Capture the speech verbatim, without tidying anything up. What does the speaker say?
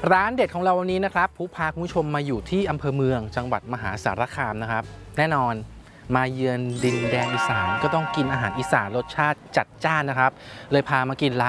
ร้านเด็ดของเราวันนี้นะครับผู้พาคุณผู้ชมมาอยู่ที่อำเภอเมืองจังหวัดมหาสารคามนะครับแน่นอนมาเยือนดินแดนอีสานก็ต้องกินอาหารอีสานรสชาติจัดจ้านนะครับเลยพามากินร้าน